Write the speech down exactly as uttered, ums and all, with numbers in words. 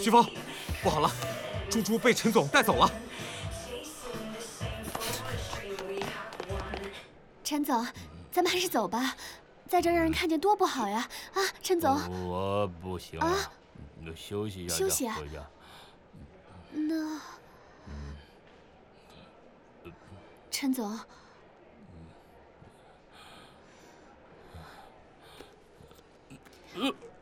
徐峰，不好了，猪猪被陈总带走了。 陈总，咱们还是走吧，在这让人看见多不好呀！啊，陈总， 我不行啊，休息一下， 休息啊， 回家。 那，陈总。 呃